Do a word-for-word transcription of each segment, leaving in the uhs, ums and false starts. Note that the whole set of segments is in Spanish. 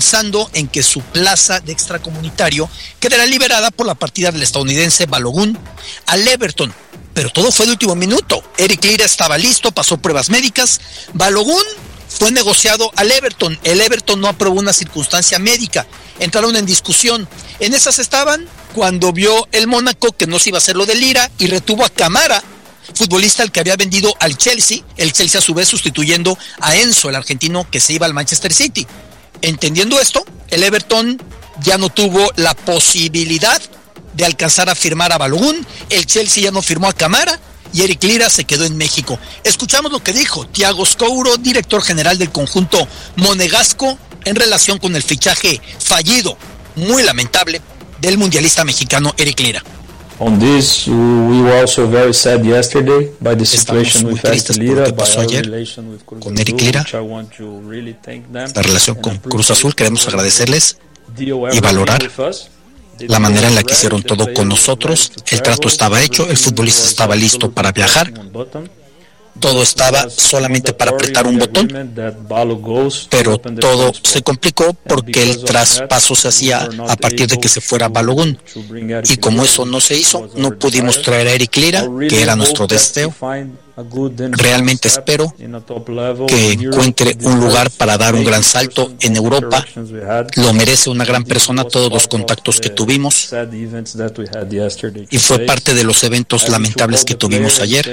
pensando en que su plaza de extracomunitario quedará liberada por la partida del estadounidense Balogun al Everton. Pero todo fue de último minuto. Eric Lira estaba listo, pasó pruebas médicas. Balogun fue negociado al Everton. El Everton no aprobó una circunstancia médica. Entraron en discusión. En esas estaban cuando vio el Mónaco que no se iba a hacer lo de Lira y retuvo a Camara, futbolista al que había vendido al Chelsea, el Chelsea a su vez sustituyendo a Enzo, el argentino que se iba al Manchester City. Entendiendo esto, el Everton ya no tuvo la posibilidad de alcanzar a firmar a Balogun, el Chelsea ya no firmó a Camara y Eric Lira se quedó en México. Escuchamos lo que dijo Thiago Scouro, director general del conjunto monegasco, en relación con el fichaje fallido, muy lamentable, del mundialista mexicano Eric Lira. On this, we were also very sad yesterday by the situation with Eric Lira, by our relation with Cruz con Eric Lira. Azul, which I want to really thank them. La relación con Cruz Azul, queremos agradecerles y valorar la manera en la que hicieron todo con nosotros. El trato estaba hecho, el futbolista estaba listo para viajar. Todo estaba solamente para apretar un botón, pero todo se complicó porque el traspaso se hacía a partir de que se fuera Balogun. Y como eso no se hizo, no pudimos traer a Eric Lira, que era nuestro deseo. Realmente espero que encuentre un lugar para dar un gran salto en Europa. Lo merece una gran persona, todos los contactos que tuvimos. Y fue parte de los eventos lamentables que tuvimos ayer.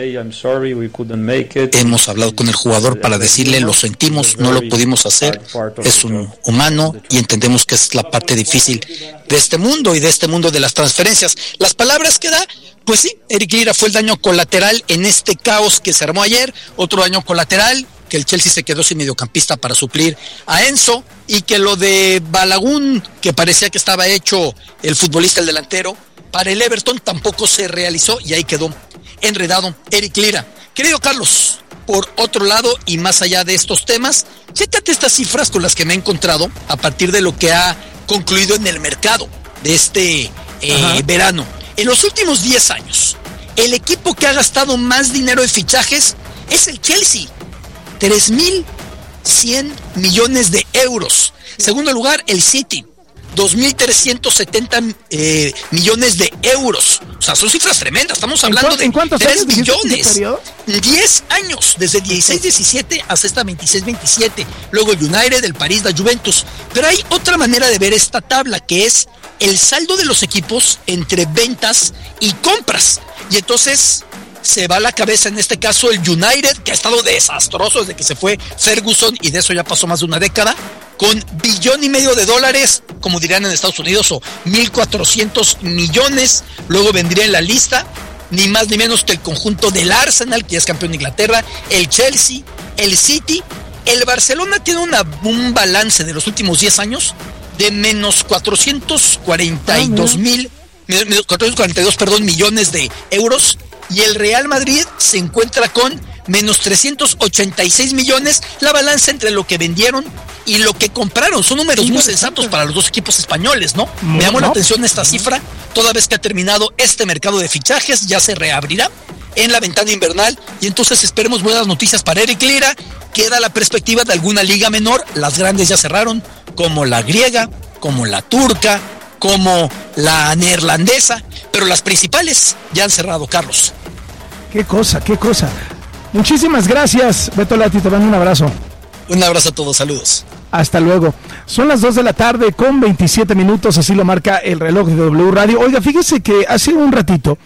Hemos hablado con el jugador para decirle, lo sentimos, no lo pudimos hacer. Es un humano y entendemos que es la parte difícil de este mundo y de este mundo de las transferencias. Las palabras que da, pues sí, Eric Lira fue el daño colateral en este caos que se armó ayer. Otro daño colateral, que el Chelsea se quedó sin mediocampista para suplir a Enzo, y que lo de Balogun, que parecía que estaba hecho el futbolista, el delantero, para el Everton tampoco se realizó y ahí quedó enredado Eric Lira. Querido Carlos, por otro lado y más allá de estos temas, chécate estas cifras con las que me he encontrado a partir de lo que ha concluido en el mercado de este eh, verano. En los últimos diez años, el equipo que ha gastado más dinero en fichajes es el Chelsea. tres mil cien millones de euros. Segundo lugar, el City. dos mil trescientos setenta eh, millones de euros. O sea, son cifras tremendas. Estamos hablando de tres billones. diez años, desde dieciséis diecisiete hasta esta veintiséis veintisiete. Luego el United, el París, la Juventus. Pero hay otra manera de ver esta tabla, que es el saldo de los equipos entre ventas y compras. Y entonces se va a la cabeza en este caso el United, que ha estado desastroso desde que se fue Ferguson, y de eso ya pasó más de una década, con billón y medio de dólares, como dirían en Estados Unidos, o mil cuatrocientos millones. Luego vendría en la lista ni más ni menos que el conjunto del Arsenal, que ya es campeón de Inglaterra, el Chelsea, el City. El Barcelona tiene una, un balance de los últimos diez años de menos cuatrocientos cuarenta y dos mil, cuatrocientos cuarenta y dos, perdón, millones de euros, y el Real Madrid se encuentra con menos trescientos ochenta y seis millones. La balanza entre lo que vendieron y lo que compraron son números muy sensatos para los dos equipos españoles, ¿no? Me llamó la atención esta cifra, toda vez que ha terminado este mercado de fichajes, ya se reabrirá en la ventana invernal, y entonces esperemos buenas noticias para Eric Lira. Queda la perspectiva de alguna liga menor. Las grandes ya cerraron, como la griega, como la turca, como la neerlandesa, pero las principales ya han cerrado, Carlos. Qué cosa, qué cosa. Muchísimas gracias, Beto Lati, te mando un abrazo. Un abrazo a todos, saludos. Hasta luego. Son las dos de la tarde con veintisiete minutos, así lo marca el reloj de W Radio. Oiga, fíjese que hace un ratito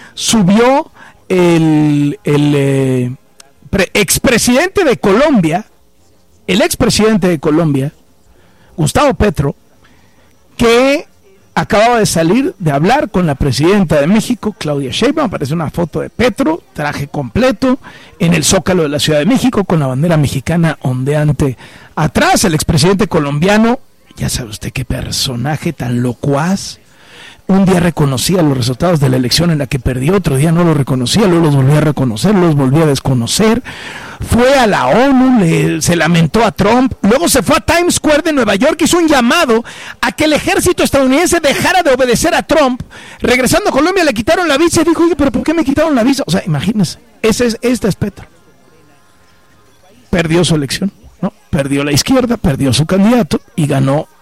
subió el, el eh, pre, expresidente de Colombia, el expresidente de Colombia, Gustavo Petro, que acababa de salir de hablar con la presidenta de México, Claudia Sheinbaum. Aparece una foto de Petro, traje completo, en el Zócalo de la Ciudad de México, con la bandera mexicana ondeante atrás. El expresidente colombiano, ya sabe usted qué personaje tan locuaz. Un día reconocía los resultados de la elección en la que perdió, otro día no los reconocía, luego los volvía a reconocer, los volvía a desconocer. Fue a la ONU, le, se lamentó a Trump, luego se fue a Times Square de Nueva York, hizo un llamado a que el ejército estadounidense dejara de obedecer a Trump. Regresando a Colombia le quitaron la visa y dijo, oye, pero ¿por qué me quitaron la visa? O sea, imagínense, ese es, este es Petro. Perdió su elección, ¿no? Perdió la izquierda, perdió su candidato y ganó